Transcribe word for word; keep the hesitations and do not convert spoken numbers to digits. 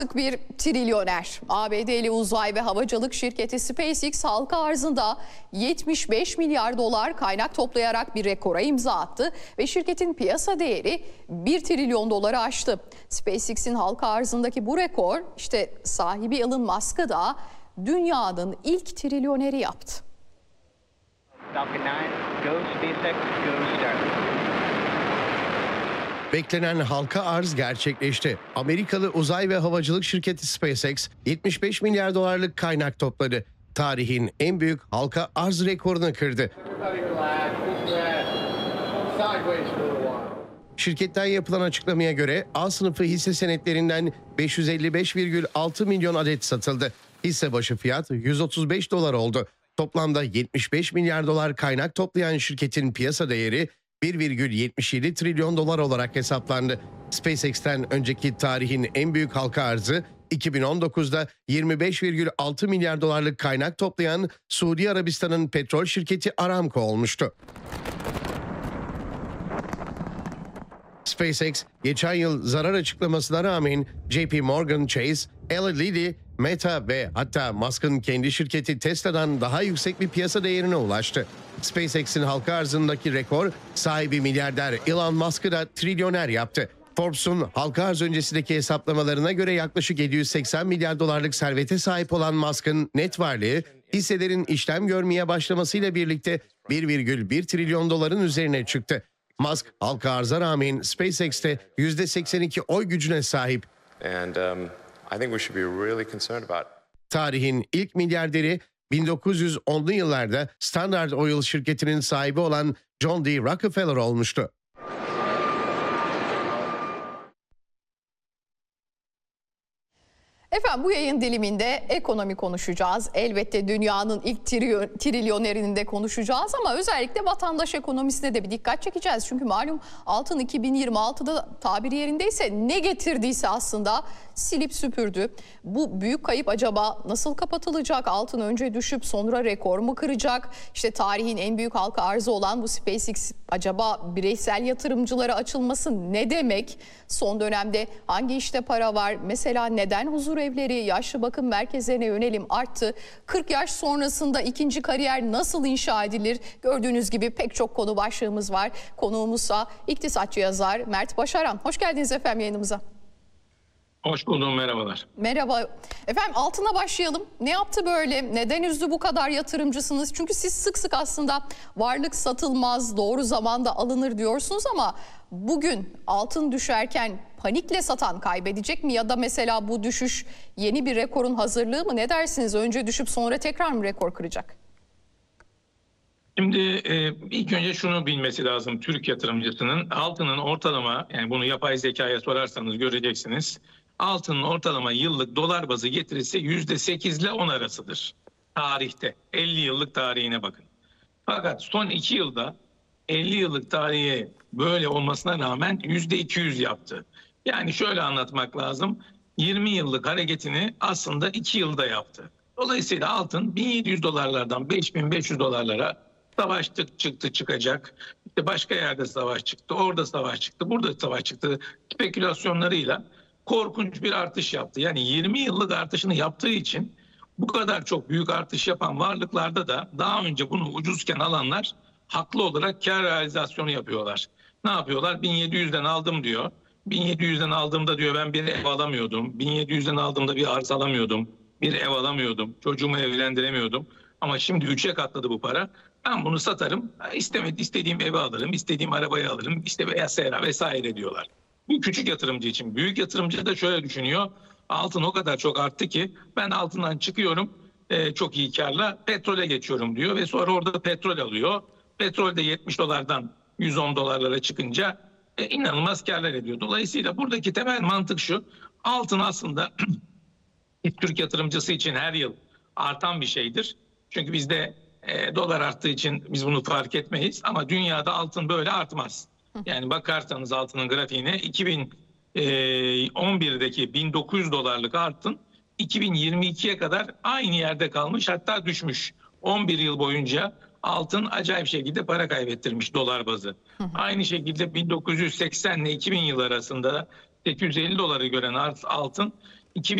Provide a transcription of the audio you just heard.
Bir trilyoner. A B D'li uzay ve havacılık şirketi SpaceX halka arzında yetmiş beş milyar dolar kaynak toplayarak bir rekora imza attı ve şirketin piyasa değeri bir trilyon doları aştı. SpaceX'in halka arzındaki bu rekor işte sahibi Elon Musk'ı da dünyanın ilk trilyoneri yaptı. Falcon nine, go SpaceX, go start. Beklenen halka arz gerçekleşti. Amerikalı uzay ve havacılık şirketi SpaceX yetmiş beş milyar dolarlık kaynak topladı. Tarihin en büyük halka arz rekorunu kırdı. Şirketten yapılan açıklamaya göre A sınıfı hisse senetlerinden beş yüz elli beş virgül altı milyon adet satıldı. Hisse başı fiyat yüz otuz beş dolar oldu. Toplamda yetmiş beş milyar dolar kaynak toplayan şirketin piyasa değeri bir virgül yetmiş yedi trilyon dolar olarak hesaplandı. SpaceX'ten önceki tarihin en büyük halka arzı iki bin on dokuzda yirmi beş virgül altı milyar dolarlık kaynak toplayan Suudi Arabistan'ın petrol şirketi Aramco olmuştu. SpaceX geçen yıl zarar açıklamasına rağmen J P Morgan Chase, Eli Lilly, Meta ve hatta Musk'ın kendi şirketi Tesla'dan daha yüksek bir piyasa değerine ulaştı. SpaceX'in halka arzındaki rekor sahibi milyarder Elon Musk'ı da trilyoner yaptı. Forbes'un halka arz öncesindeki hesaplamalarına göre yaklaşık yedi yüz seksen milyar dolarlık servete sahip olan Musk'ın net varlığı hisselerin işlem görmeye başlamasıyla birlikte bir virgül bir trilyon doların üzerine çıktı. Musk halka arza rağmen SpaceX'te yüzde seksen iki oy gücüne sahip. And um, I think we should be really concerned about. Tarihin ilk milyarderi bin dokuz yüz onlu yıllarda Standard Oil şirketinin sahibi olan John D. Rockefeller olmuştu. Efendim bu yayın diliminde ekonomi konuşacağız. Elbette dünyanın ilk trilyonerini de konuşacağız ama özellikle vatandaş ekonomisine de bir dikkat çekeceğiz. Çünkü malum altın iki bin yirmi altıda tabiri yerindeyse ne getirdiyse aslında silip süpürdü. Bu büyük kayıp acaba nasıl kapatılacak? Altın önce düşüp sonra rekor mu kıracak? İşte tarihin en büyük halka arzı olan bu SpaceX acaba bireysel yatırımcılara açılması ne demek? Son dönemde hangi işte para var? Mesela neden huzur evleri, yaşlı bakım merkezlerine yönelim arttı? kırk yaş sonrasında ikinci kariyer nasıl inşa edilir? Gördüğünüz gibi pek çok konu başlığımız var. Konuğumuzsa iktisatçı yazar Mert Başaran. Hoş geldiniz efendim yayınımıza. Hoş buldum, merhabalar. Merhaba. Efendim altına başlayalım. Ne yaptı böyle? Neden üzdü bu kadar yatırımcısınız? Çünkü siz sık sık aslında varlık satılmaz, doğru zamanda alınır diyorsunuz ama bugün altın düşerken panikle satan kaybedecek mi? Ya da mesela bu düşüş yeni bir rekorun hazırlığı mı? Ne dersiniz? Önce düşüp sonra tekrar mı rekor kıracak? Şimdi e, ilk önce şunu bilmesi lazım Türk yatırımcısının. Altının ortalama, yani bunu yapay zekaya sorarsanız göreceksiniz. Altının ortalama yıllık dolar bazı getirisi yüzde sekiz ile on arasıdır. Tarihte, elli yıllık tarihine bakın. Fakat son iki yılda elli yıllık tarihe böyle olmasına rağmen yüzde iki yüz yaptı. Yani şöyle anlatmak lazım. yirmi yıllık hareketini aslında iki yılda yaptı. Dolayısıyla altın bin yedi yüz dolarlardan beş bin beş yüz dolarlara savaş çıktı çıkacak. İşte başka yerde savaş çıktı, orada savaş çıktı, burada savaş çıktı. Spekülasyonlarıyla korkunç bir artış yaptı. Yani yirmi yıllık artışını yaptığı için bu kadar çok büyük artış yapan varlıklarda da daha önce bunu ucuzken alanlar haklı olarak kar realizasyonu yapıyorlar. Ne yapıyorlar? bin yedi yüzden aldım diyor. bin yedi yüzden aldığımda diyor ben bir ev alamıyordum. bin yedi yüzden aldığımda bir arsa alamıyordum. Bir ev alamıyordum. Çocuğumu evlendiremiyordum. Ama şimdi üçe katladı bu para. Ben bunu satarım. İstemedi, istediğim evi alırım. İstediğim arabayı alırım. İşte vesaire vesaire diyorlar. Bu küçük yatırımcı için. Büyük yatırımcı da şöyle düşünüyor. Altın o kadar çok arttı ki ben altından çıkıyorum e, çok iyi karla petrole geçiyorum diyor. Ve sonra orada petrol alıyor. Petrol de yetmiş dolardan yüz on dolarlara çıkınca e, inanılmaz karlar ediyor. Dolayısıyla buradaki temel mantık şu. Altın aslında Türk yatırımcısı için her yıl artan bir şeydir. Çünkü bizde e, dolar arttığı için biz bunu fark etmeyiz. Ama dünyada altın böyle artmaz. Yani bakarsanız altının grafiğine iki bin on birdeki bin dokuz yüz dolarlık altın iki bin yirmi ikiye kadar aynı yerde kalmış, hatta düşmüş. on bir yıl boyunca altın acayip şekilde para kaybettirmiş dolar bazı. Hı hı. Aynı şekilde bin dokuz yüz seksen ile iki bin yıl arasında sekiz yüz elli doları gören altın iki